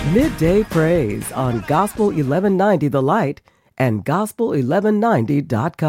Midday Praise on Gospel 1190 The Light and Gospel1190.com.